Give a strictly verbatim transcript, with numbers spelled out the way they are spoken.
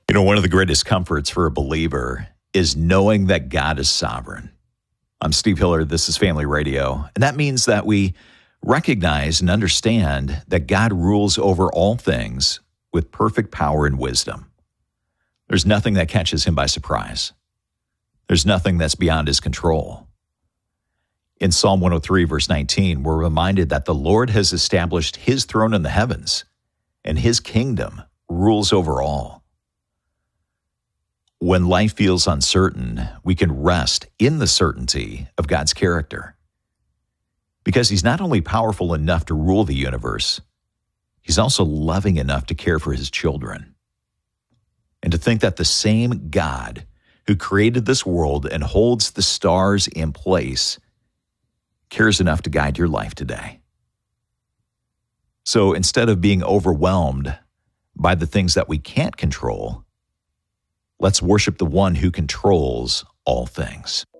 You know, one of the greatest comforts for a believer is knowing that God is sovereign. I'm Steve Hiller. This is Family Radio. And that means that we recognize and understand that God rules over all things with perfect power and wisdom. There's nothing that catches him by surprise. There's nothing that's beyond his control. In Psalm one oh three, verse nineteen, we're reminded that the Lord has established his throne in the heavens, and his kingdom rules over all. When life feels uncertain, we can rest in the certainty of God's character. Because he's not only powerful enough to rule the universe, he's also loving enough to care for his children. And to think that the same God who created this world and holds the stars in place cares enough to guide your life today. So instead of being overwhelmed by the things that we can't control, let's worship the one who controls all things.